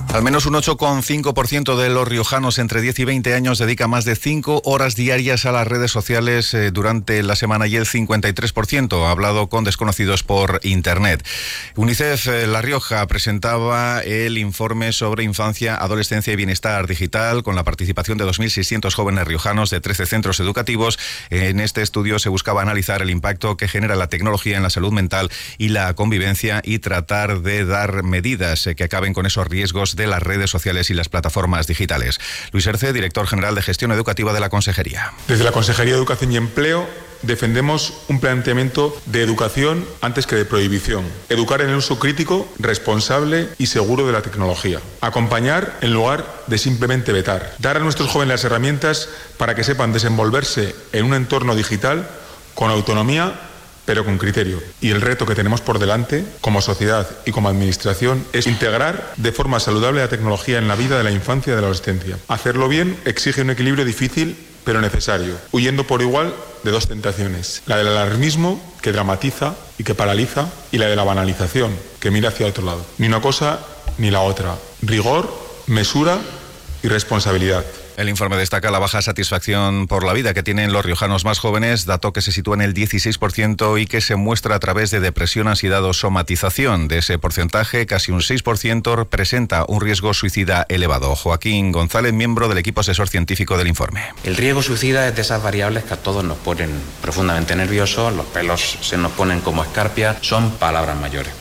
Al menos un 8,5% de los riojanos entre 10 y 20 años dedica más de 5 horas diarias a las redes sociales durante la semana y el 53% ha hablado con desconocidos por Internet. UNICEF La Rioja presentaba el informe sobre infancia, adolescencia y bienestar digital con la participación de 2.600 jóvenes riojanos de 13 centros educativos. En este estudio se buscaba analizar el impacto que genera la tecnología en la salud mental y la convivencia y tratar de dar medidas que acaben con esos riesgos de las redes sociales y las plataformas digitales. Luis Erce, director general de Gestión Educativa de la Consejería. Desde la Consejería de Educación y Empleo defendemos un planteamiento de educación antes que de prohibición. Educar en el uso crítico, responsable y seguro de la tecnología. Acompañar en lugar de simplemente vetar. Dar a nuestros jóvenes las herramientas para que sepan desenvolverse en un entorno digital con autonomía, pero con criterio. Y el reto que tenemos por delante, como sociedad y como administración, es integrar de forma saludable la tecnología en la vida de la infancia y de la adolescencia. Hacerlo bien exige un equilibrio difícil, pero necesario, huyendo por igual de dos tentaciones: la del alarmismo, que dramatiza y que paraliza, y la de la banalización, que mira hacia otro lado. Ni una cosa ni la otra. Rigor, mesura y responsabilidad. El informe destaca la baja satisfacción por la vida que tienen los riojanos más jóvenes, dato que se sitúa en el 16% y que se muestra a través de depresión, ansiedad o somatización. De ese porcentaje, casi un 6% presenta un riesgo suicida elevado. Joaquín González, miembro del equipo asesor científico del informe. El riesgo suicida es de esas variables que a todos nos ponen profundamente nerviosos, los pelos se nos ponen como escarpias, son palabras mayores.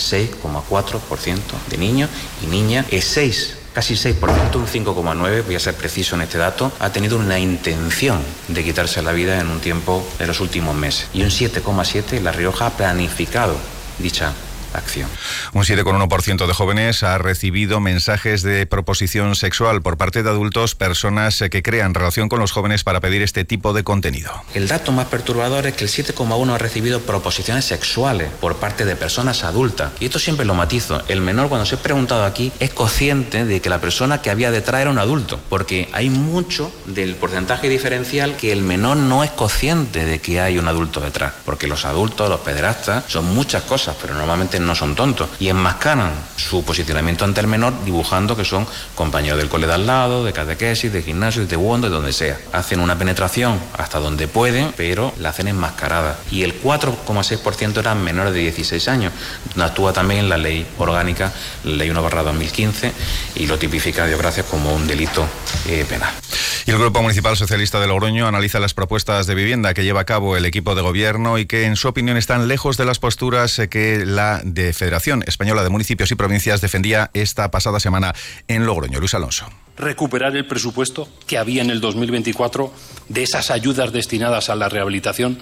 6,4% de niños y niñas, casi 6%, un 5,9%, voy a ser preciso en este dato, ha tenido una intención de quitarse la vida en un tiempo de los últimos meses. Y un 7,7%, La Rioja ha planificado dicha acción. Un 7,1% de jóvenes ha recibido mensajes de proposición sexual por parte de adultos, personas que crean relación con los jóvenes para pedir este tipo de contenido. El dato más perturbador es que el 7,1% ha recibido proposiciones sexuales por parte de personas adultas. Y esto siempre lo matizo. El menor, cuando se ha preguntado aquí, es consciente de que la persona que había detrás era un adulto, porque hay mucho del porcentaje diferencial que el menor no es consciente de que hay un adulto detrás, porque los adultos, los pederastas, son muchas cosas, pero normalmente no son tontos y enmascaran su posicionamiento ante el menor dibujando que son compañeros del cole de al lado, de catequesis, de gimnasio, de taekwondo, de donde sea. Hacen una penetración hasta donde pueden, pero la hacen enmascarada. Y el 4,6% eran menores de 16 años. Actúa también la ley orgánica, la ley 1/2015, y lo tipifica, Dios gracias, como un delito penal. Y el Grupo Municipal Socialista de Logroño analiza las propuestas de vivienda que lleva a cabo el equipo de gobierno y que, en su opinión, están lejos de las posturas que la de Federación Española de Municipios y Provincias defendía esta pasada semana en Logroño. Luis Alonso. Recuperar el presupuesto que había en el 2024 de esas ayudas destinadas a la rehabilitación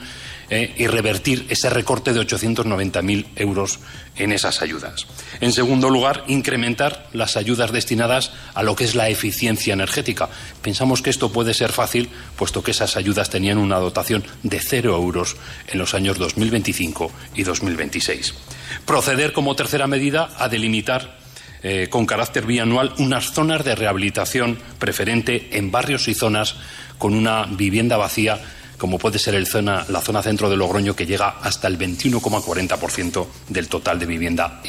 y revertir ese recorte de 890.000 euros en esas ayudas. En segundo lugar, incrementar las ayudas destinadas a lo que es la eficiencia energética. Pensamos que esto puede ser fácil, puesto que esas ayudas tenían una dotación de 0 euros en los años 2025 y 2026. Proceder, como tercera medida, a delimitar con carácter bianual unas zonas de rehabilitación preferente en barrios y zonas con una vivienda vacía, como puede ser la zona centro de Logroño, que llega hasta el 21,40% del total de vivienda